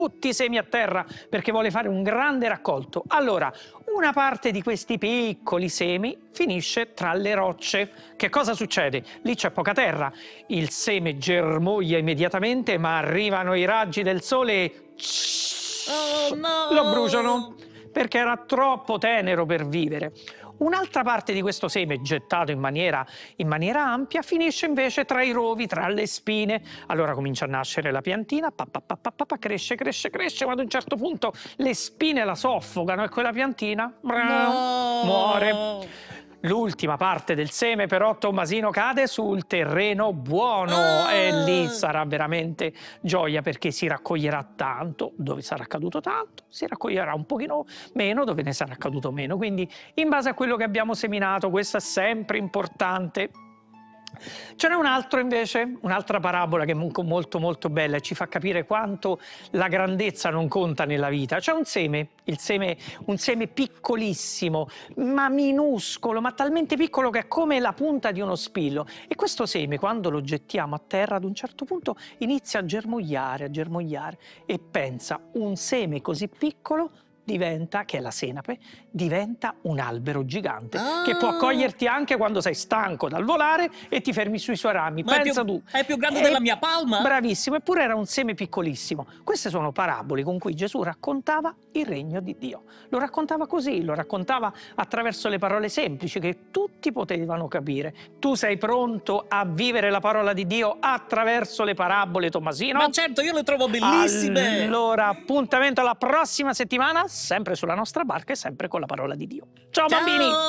tutti i semi a terra perché vuole fare un grande raccolto. Allora, una parte di questi piccoli semi finisce tra le rocce. Che cosa succede? Lì c'è poca terra, il seme germoglia immediatamente, ma arrivano i raggi del sole e Oh no! lo bruciano perché era troppo tenero per vivere. Un'altra parte di questo seme, gettato in maniera ampia, finisce invece tra i rovi, tra le spine. Allora comincia a nascere la piantina, cresce, ma ad un certo punto le spine la soffocano e quella piantina No! muore. L'ultima parte del seme però, Tommasino, cade sul terreno buono e lì sarà veramente gioia perché si raccoglierà tanto dove sarà caduto tanto, si raccoglierà un pochino meno dove ne sarà caduto meno. Quindi in base a quello che abbiamo seminato, questo è sempre importante. Ce n'è un altro invece, un'altra parabola che è molto bella e ci fa capire quanto la grandezza non conta nella vita. C'è un seme, un seme piccolissimo, ma minuscolo, ma talmente piccolo che è come la punta di uno spillo. E questo seme, quando lo gettiamo a terra, ad un certo punto inizia a germogliare. E pensa, un seme così piccolo diventa, che è la senape, diventa un albero gigante che può accoglierti anche quando sei stanco dal volare e ti fermi sui suoi rami. Ma Pensa tu. è più grande della mia palma? Bravissimo, eppure era un seme piccolissimo. Queste sono parabole con cui Gesù raccontava il regno di Dio. Lo raccontava così, lo raccontava attraverso le parole semplici che tutti potevano capire. Tu sei pronto a vivere la parola di Dio attraverso le parabole, Tommasino? Ma certo, io le trovo bellissime! Allora, appuntamento alla prossima settimana, sempre sulla nostra barca e sempre con la parola di Dio. Ciao. Ciao! Bambini!